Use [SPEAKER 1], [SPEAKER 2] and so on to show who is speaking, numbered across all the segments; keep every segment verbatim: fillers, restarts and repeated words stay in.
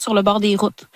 [SPEAKER 1] sur le bord des routes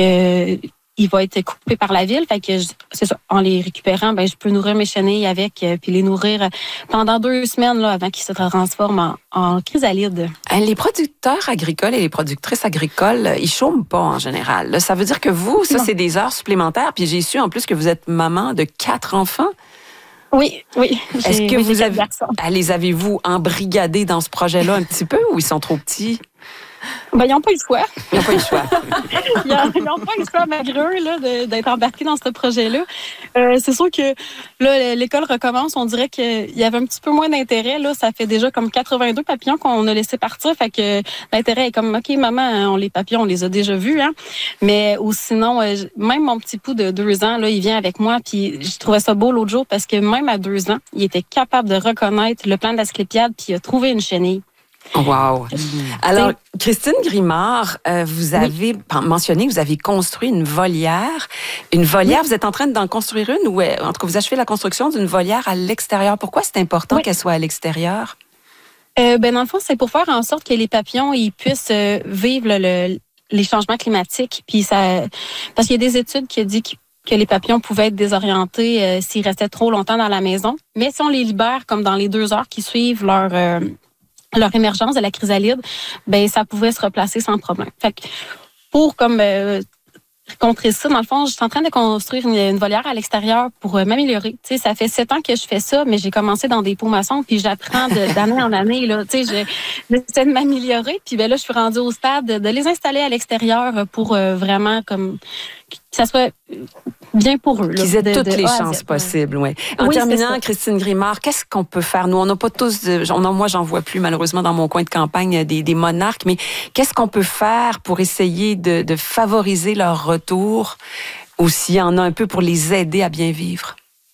[SPEAKER 1] que il va être coupé par la ville. Fait que je, c'est ça. En les récupérant, ben je peux nourrir mes chenilles avec, euh, puis les nourrir pendant deux semaines là, avant qu'ils se transforment en, en chrysalides.
[SPEAKER 2] Les producteurs agricoles et les productrices agricoles, ils chôment pas en général. Là, ça veut dire que vous, ça, non. c'est des heures supplémentaires. Puis j'ai su en plus que vous êtes maman de quatre enfants.
[SPEAKER 1] Oui, oui.
[SPEAKER 2] Est-ce que
[SPEAKER 1] oui,
[SPEAKER 2] vous avez, les avez-vous embrigadés dans ce projet-là un petit peu ou ils sont trop petits?
[SPEAKER 1] Ben, ils n'ont pas eu le choix.
[SPEAKER 2] Ils n'ont pas eu le choix.
[SPEAKER 1] ils n'ont pas eu le choix, malgré eux, là, de, d'être embarqués dans ce projet-là. Euh, c'est sûr que là, l'école recommence. On dirait qu'il y avait un petit peu moins d'intérêt. Là. Ça fait déjà comme quatre-vingt-deux papillons qu'on a laissé partir. Fait que l'intérêt est comme, OK, maman, on, les papillons, on les a déjà vus. Hein? Mais ou sinon, euh, même mon petit pouls de deux ans, là, il vient avec moi. Puis je trouvais ça beau l'autre jour parce que même à deux ans, il était capable de reconnaître le plan d'Asclépiade puis il a trouvé une chenille.
[SPEAKER 2] Wow. Alors, Christine Grimard, euh, vous avez oui. mentionné que vous avez construit une volière. Une volière, oui. vous êtes en train d'en construire une ou, en tout cas, vous achevez la construction d'une volière à l'extérieur. Pourquoi c'est important oui. qu'elle soit à l'extérieur?
[SPEAKER 1] Euh, ben, dans le fond, c'est pour faire en sorte que les papillons ils puissent euh, vivre le, le, les changements climatiques. Puis ça, parce qu'il y a des études qui disent que les papillons pouvaient être désorientés euh, s'ils restaient trop longtemps dans la maison. Mais si on les libère comme dans les deux heures qui suivent leur... Euh, leur émergence de la chrysalide, ben ça pouvait se replacer sans problème. Fait que pour comme euh, contrer ça, dans le fond, je suis en train de construire une, une volière à l'extérieur pour euh, m'améliorer. Tu sais, ça fait sept ans que je fais ça, mais j'ai commencé dans des pots maçons, puis j'apprends de, d'année en année. Là, tu sais, j'essaie de m'améliorer, puis ben là, je suis rendue au stade de, de les installer à l'extérieur pour euh, vraiment comme que ça soit bien pour eux. Là,
[SPEAKER 2] qu'ils aient
[SPEAKER 1] de,
[SPEAKER 2] toutes
[SPEAKER 1] de,
[SPEAKER 2] les
[SPEAKER 1] de,
[SPEAKER 2] chances possibles, oui. En
[SPEAKER 1] oui,
[SPEAKER 2] terminant, Christine Grimard, qu'est-ce qu'on peut faire? Nous, on n'a pas tous... De, on, moi, j'en vois plus, malheureusement, dans mon coin de campagne, des, des monarques, mais qu'est-ce qu'on peut faire pour essayer de, de favoriser leur retour ou s'il y en a un peu pour les aider à bien vivre?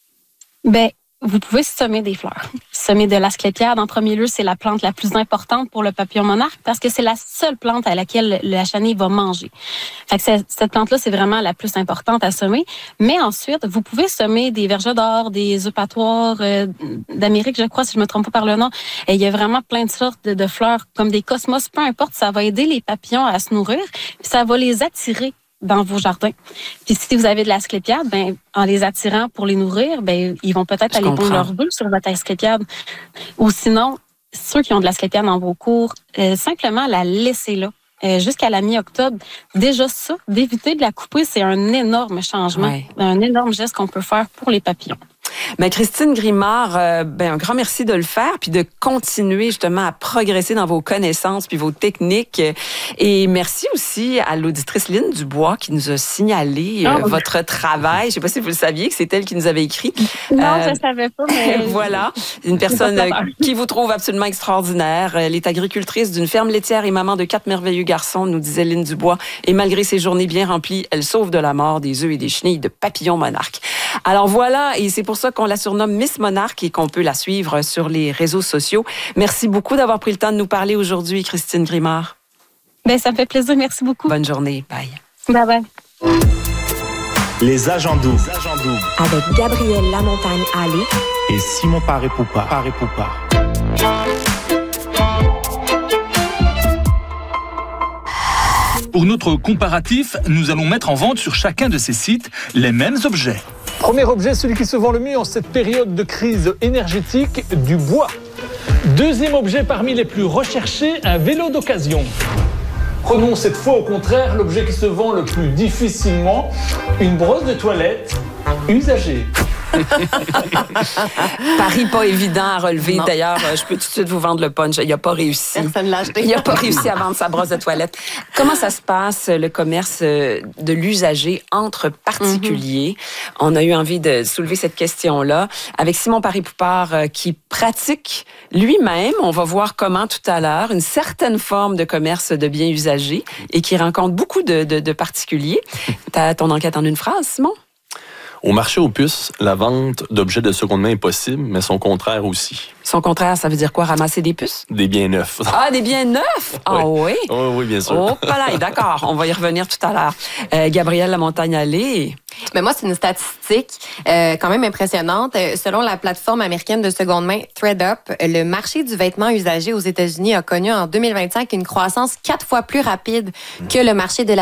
[SPEAKER 2] Ben, vous pouvez semer des fleurs. Semer de l'asclépiade, en premier lieu, c'est la plante la plus importante pour le papillon monarque parce que c'est la seule plante à laquelle la chenille va manger. Fait que cette plante-là, c'est vraiment la plus importante à semer. Mais ensuite, vous pouvez semer des vergers d'or, des eupatoires euh, d'Amérique, je crois, si je me trompe pas par le nom. Et il y a vraiment plein de sortes de, de fleurs, comme des cosmos, peu importe, ça va aider les papillons à se nourrir, puis ça va les attirer dans vos jardins. Puis si vous avez de l'asclépiade, ben en les attirant pour les nourrir, ben ils vont peut-être Je aller pondre leurs œufs sur votre asclépiade. Ou sinon, ceux qui ont de l'asclépiade dans vos cours, euh, simplement la laisser là. Euh, jusqu'à la mi-octobre. Déjà ça, d'éviter de la couper, c'est un énorme changement, ouais. un énorme geste qu'on peut faire pour les papillons. Mais Christine Grimard, euh, ben un grand merci de le faire puis de continuer justement à progresser dans vos connaissances puis vos techniques. Et merci aussi à l'auditrice Lynne Dubois qui nous a signalé euh, oh. votre travail. Je sais pas si vous le saviez que c'est elle qui nous avait écrit.
[SPEAKER 1] Non, euh, je ne savais pas. Mais
[SPEAKER 2] voilà, une personne qui vous trouve absolument extraordinaire. Elle est agricultrice d'une ferme laitière et maman de quatre merveilleux garçons, nous disait Lynne Dubois. Et malgré ses journées bien remplies, elle sauve de la mort des œufs et des chenilles de papillons monarques. Alors voilà, et c'est pour ça qu'on la surnomme Miss Monarque et qu'on peut la suivre sur les réseaux sociaux. Merci beaucoup d'avoir pris le temps de nous parler aujourd'hui, Christine Grimard.
[SPEAKER 1] Ben, ça me fait plaisir. Merci beaucoup.
[SPEAKER 2] Bonne journée. Bye.
[SPEAKER 1] Bye bye.
[SPEAKER 3] Les agents doubles.
[SPEAKER 4] Avec Gabrielle Lamontagne-Allé
[SPEAKER 3] et Simon Paré-Poupard. Paré-Poupard.
[SPEAKER 5] Pour notre comparatif, nous allons mettre en vente sur chacun de ces sites les mêmes objets.
[SPEAKER 6] Premier objet, celui qui se vend le mieux en cette période de crise énergétique, du bois. Deuxième objet parmi les plus recherchés, un vélo d'occasion. Prenons cette fois au contraire l'objet qui se vend le plus difficilement, une brosse de toilette usagée.
[SPEAKER 2] Pari pas évident à relever. Non. D'ailleurs, je peux tout de suite vous vendre le punch. Il n'a pas réussi.
[SPEAKER 7] Personne l'a acheté.
[SPEAKER 2] Il n'a pas réussi à vendre sa brosse de toilette. Comment ça se passe, le commerce de l'usager entre particuliers? Mm-hmm. On a eu envie de soulever cette question-là avec Simon Paré-Poupard qui pratique lui-même, on va voir comment tout à l'heure, une certaine forme de commerce de biens usagés et qui rencontre beaucoup de, de, de particuliers. T'as ton enquête en une phrase, Simon?
[SPEAKER 8] Au marché aux puces, la vente d'objets de seconde main est possible, mais son contraire aussi.
[SPEAKER 2] Son contraire, ça veut dire quoi? Ramasser des puces?
[SPEAKER 8] Des biens neufs.
[SPEAKER 2] Ah, des biens neufs? Ah oui?
[SPEAKER 8] Oui, oh, oui, bien sûr.
[SPEAKER 2] Oh, voilà, d'accord. On va y revenir tout à l'heure. Euh, Gabrielle Lamontagne-Allé.
[SPEAKER 7] Mais moi, c'est une statistique euh, quand même impressionnante. Selon la plateforme américaine de seconde main ThredUp, le marché du vêtement usagé aux États-Unis a connu en deux mille vingt-cinq une croissance quatre fois plus rapide que le marché de la